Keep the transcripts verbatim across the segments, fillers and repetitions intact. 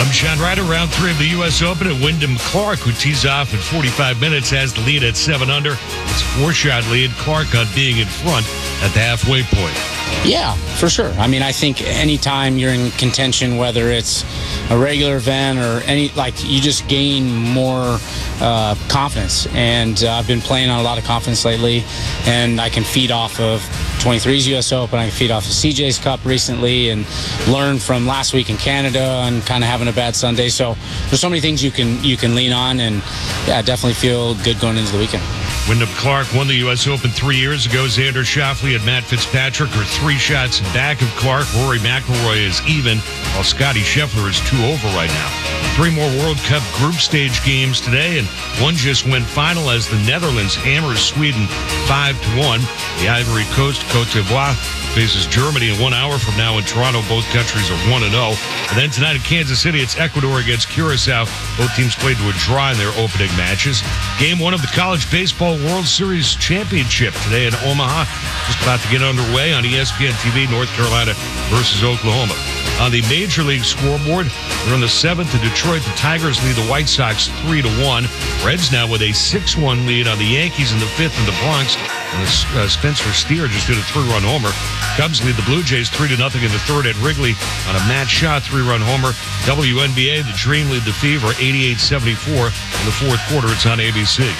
I'm Sean Ryder. Round three of the U S Open at Wyndham Clark, who tees off at forty-five minutes, has the lead at seven under. It's a four-shot lead. Clark on being in front at the halfway point. Yeah, for sure. I mean, I think anytime you're in contention, whether it's a regular event or any, like, you just gain more uh, confidence. And uh, I've been playing on a lot of confidence lately, and I can feed off of twenty-three's U S Open. I can feed off of C J's Cup recently and learn from last week in Canada and kind of having a bad Sunday. So there's so many things you can you can lean on, and yeah, I definitely feel good going into the weekend. Wyndham Clark won the U S Open three years ago. Xander Schauffele and Matt Fitzpatrick are three shots back of Clark. Rory McIlroy is even, while Scotty Scheffler is two over right now. Three more World Cup group stage games today, and one just went final as the Netherlands hammers Sweden five to one. The Ivory Coast, Cote d'Ivoire, faces Germany in one hour from now in Toronto. Both countries are one and oh. And then tonight in Kansas City, it's Ecuador against Curacao. Both teams played to a draw in their opening matches. Game one of the College Baseball World Series Championship today in Omaha. Just about to get underway on E S P N T V, North Carolina versus Oklahoma. On the Major League scoreboard, they're on the seventh in Detroit. The Tigers lead the White Sox three to one. Reds now with a six one lead on the Yankees in the fifth in the Bronx. And uh, Spencer Steer just did a three-run homer. Cubs lead the Blue Jays three to nothing in the third at Wrigley on a Matt Shaw three-run homer. W N B A, the Dream lead the Fever eighty-eight seventy-four. In the fourth quarter, it's on A B C.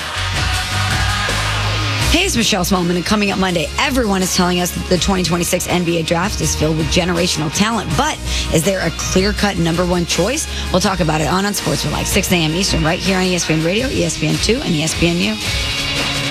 Hey, it's Michelle Smallman, and coming up Monday, everyone is telling us that the twenty twenty-six N B A draft is filled with generational talent. But is there a clear-cut number one choice? We'll talk about it on On Sports for like six a.m. Eastern, right here on E S P N Radio, E S P N two, and E S P N U.